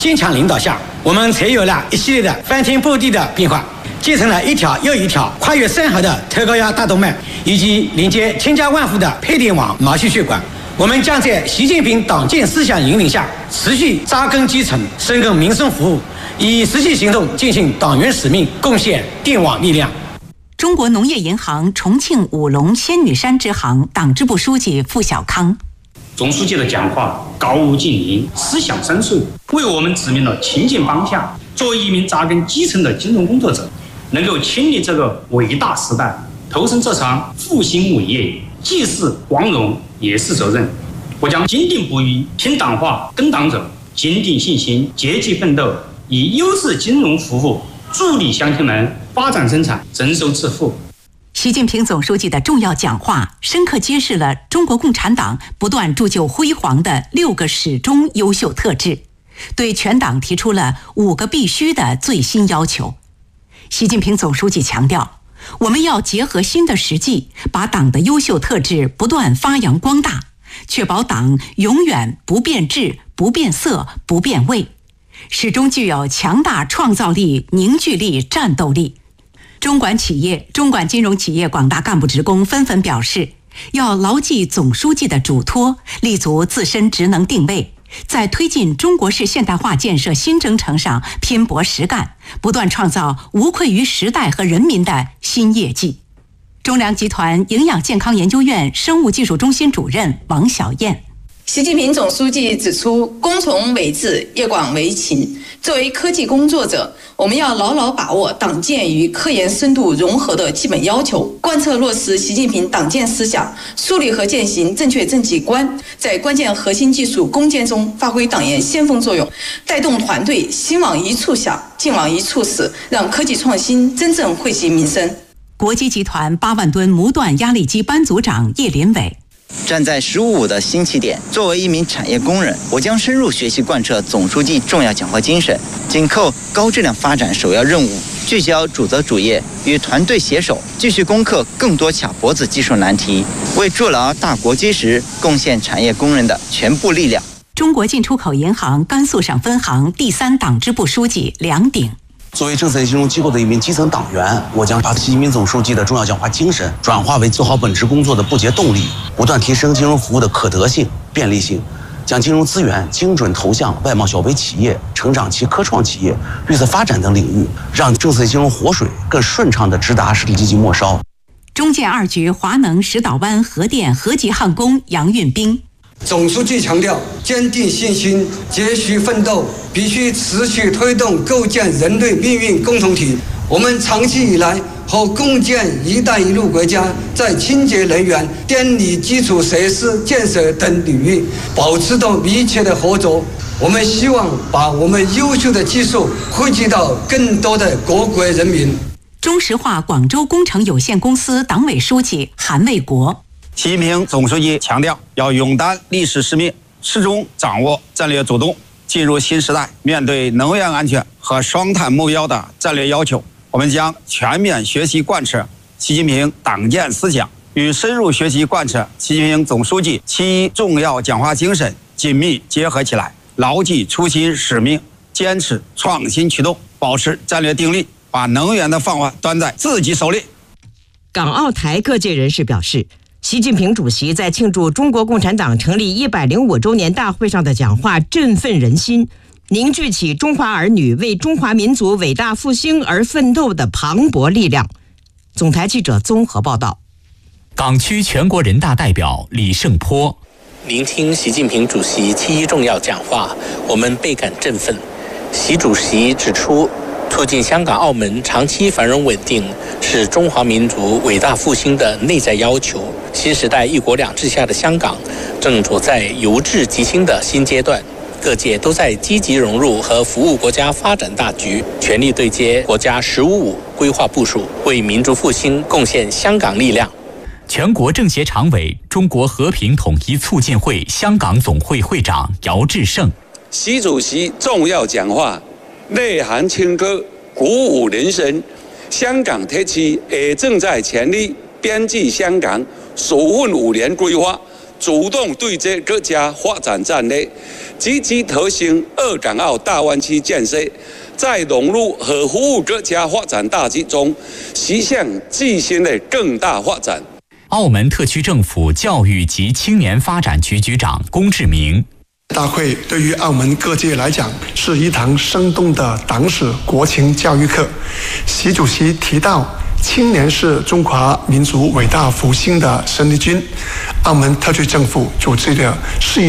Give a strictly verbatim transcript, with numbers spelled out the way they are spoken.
坚强领导下，我们才有了一系列的翻天覆地的变化，建成了一条又一条跨越山河的特高压大动脉，以及连接千家万户的配电网毛细血管。我们将在习近平党建思想引领下，持续扎根基层，深耕民生服务，以实际行动践行党员使命，贡献电网力量。 中国农业银行重庆五龙仙女山支行党支部书记付小康。 总书记的讲话高屋建瓴，思想深邃，为我们指明了前进方向。作为一名扎根基层的金融工作者，能够亲历这个伟大时代，投身这场复兴伟业，既是光荣也是责任。我将坚定不移听党话跟党走，坚定信心，积极奋斗，以优质金融服务助力乡亲们发展生产，增收致富。 习近平总书记的重要讲话，深刻揭示了中国共产党不断铸就辉煌的六个始终优秀特质，对全党提出了五个必须的最新要求。习近平总书记强调，我们要结合新的实际，把党的优秀特质不断发扬光大，确保党永远不变质、不变色、不变味，始终具有强大创造力、凝聚力、战斗力。中管企业、中管金融企业广大干部职工纷纷表示，要牢记总书记的嘱托，立足自身职能定位，在推进中国式现代化建设新征程上拼搏实干，不断创造无愧于时代和人民的新业绩。中粮集团营养健康研究院生物技术中心主任王小燕。 习近平总书记指出，工从为治，业广为勤。作为科技工作者，我们要牢牢把握党建与科研深度融合的基本要求，贯彻落实习近平党建思想，树立和践行正确政绩观，在关键核心技术攻坚中发挥党员先锋作用，带动团队心往一处想，劲往一处使，让科技创新真正惠及民生。 国机集团八万吨模段压力机班组长叶林伟。 站在“十五五”的新起点，作为一名产业工人，我将深入学习贯彻总书记重要讲话精神，紧扣高质量发展首要任务，聚焦主责主业，与团队携手，继续攻克更多卡脖子技术难题，为筑牢大国基石贡献产业工人的全部力量。 中国进出口银行甘肃省分行第三党支部书记梁鼎。 作为政策金融机构的一名基层党员，我将把习近平总书记的重要讲话精神转化为做好本职工作的不竭动力，不断提升金融服务的可得性、便利性，将金融资源精准投向外贸小微企业、成长期科创企业、绿色发展等领域，让政策金融活水更顺畅地直达实体经济末梢。 中建二局华能石岛湾核电核级焊工杨运兵。 总书记强调，坚定信心，继续奋斗，必须持续推动构建人类命运共同体。我们长期以来和共建“一带一路”国家在清洁能源、电力基础设施建设等领域保持着密切的合作。我们希望把我们优秀的技术惠及到更多的各国人民。 中石化广州工程有限公司党委书记韩卫国。 习近平总书记强调，要勇担历史使命，始终掌握战略主动。进入新时代，面对能源安全和双碳目标的战略要求，我们将全面学习贯彻习近平党建思想，与深入学习贯彻习近平总书记七一重要讲话精神紧密结合起来，牢记初心使命，坚持创新驱动，保持战略定力，把能源的饭碗端在自己手里。 港澳台各界人士表示，习近平主席在庆祝中国共产党成立一百零五周年大会上的讲话振奋人心，凝聚起中华儿女为中华民族伟大复兴而奋斗的磅礴力量。总台记者综合报道。 港区全国人大代表李胜波： 聆听习近平主席七一重要讲话，我们倍感振奋。习主席指出，促进香港、澳门长期繁荣稳定是中华民族伟大复兴的内在要求。新时代一国两制下的香港正处在由治及兴的新阶段，各界都在积极融入和服务国家发展大局，全力对接国家“十五五”规划部署，为民族复兴贡献香港力量。 全国政协常委、中国和平统一促进会香港总会会长姚志胜： 习主席重要讲话内涵清歌，鼓舞人心。香港特区也正在全力编辑香港首份五年规划，主动对接各家发展战略， 积极推行二港澳大湾区建设，在融入和服务国家发展大局中，实现自身的更大发展。 澳门特区政府教育及青年发展局局长龚志明。 大会对于澳门各界来讲是一堂生动的党史国情教育课。习主席提到，青年是中华民族伟大复兴的生力军，澳门特区政府组织的是一